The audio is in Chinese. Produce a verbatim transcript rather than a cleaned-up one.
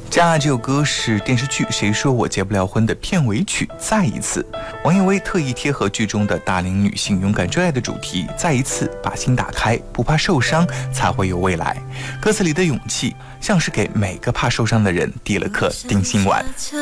接下来这首歌是电视剧《谁说我结不了婚》的片尾曲《再一次》，王羲薇特意贴合剧中的大龄女性勇敢追爱的主题，再一次把心打开，不怕受伤才会有未来。歌词里的勇气像是给每个怕受伤的人递了颗定心丸。